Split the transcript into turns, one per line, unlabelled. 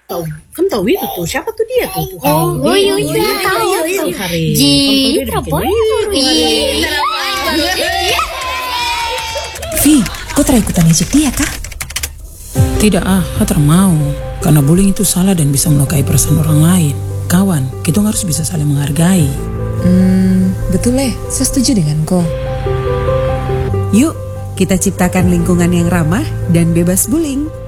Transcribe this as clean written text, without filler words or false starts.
Kamu tahu itu tuh siapa tuh dia tuh?
Iya tahu. Ji, perempuan
Vi, kau try ikutan ejek dia kah?
Tidak Hatar mau. Karena bullying itu salah dan bisa melukai perasaan orang lain. Kawan, kita harus bisa saling menghargai.
Betul saya setuju dengan kau.
Yuk, kita ciptakan lingkungan yang ramah dan bebas bullying.